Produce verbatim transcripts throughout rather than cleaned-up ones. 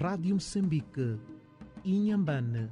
Rádio Moçambique, Inhambane.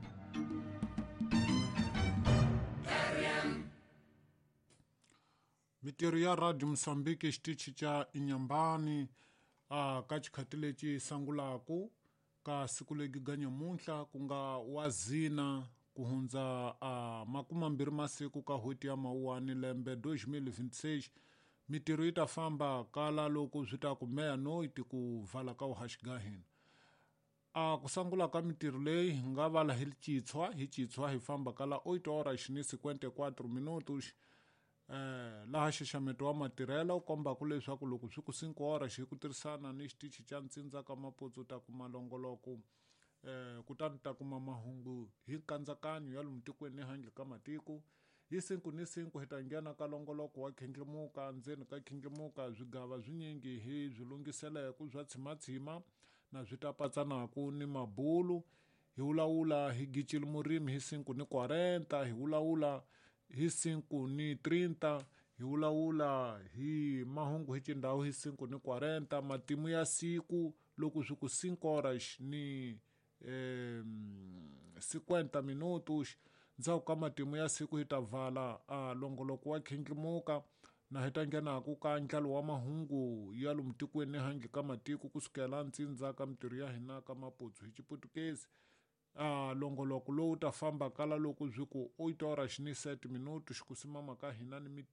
Mintirho ya Radio Moçambique xitichi cha Inhambane a ka chikhati lexi sangulaku ka siku legi ganya munhla ku nga wazina ku hundza a makumambiri masiku ka hweti ya Mawuwani lembe dois mil e vinte e seis. Mintirho yi ta famba kala loko swi ta ku meia-noite ku vala ka uhaxigahini. A ku sangula ka mintirho leyi hi nga vala hi citshwa hi citshwa hi famba kala oito horas ni cinquenta e quatro minutos. Eh, laha xaxameto wa matirhelo u kombaku leswaku loko swi ku cinco horas hi ku tirhisana ni xitichi cha ntsindza ka maputsu ta kuma longoloko eh, kutani ta kuma mahungu hi nkandzakanyo ya lomu tikweni ni handle ka matiko. Hi sinku ni sinku hi ta nghena ka longoloko wa khenglemuka ndzeni ka khenglemuka swigava swinyingi hi byi lunghiseleku bya tshimatshima na byi ta patsanaku ni mabulu. Hi wulawula hi gicile murimi hi sinku ni quarenta, hi wulawula hi cinco ni trinta, hi wulawula hi mahungu hi tindhawu hi cinco ni quarenta. Matimu ya siku loko swi ku cinco horas ni eh, cinquenta minutos. Ndzhaku ka matimu ya siku hi ta vala a longoloko wa khenglemuka na hi ta nghenaku ka ndlalo wa mahungu ya lomu tikweni ni handle ka matiko kusukela ntsindza ka mintirho ya hina ka maputsu hi Chiputukezi. Ah, longoloko lowu ta famba kala loko byi ku oito horas ni sete minutos ku simama ka hina ni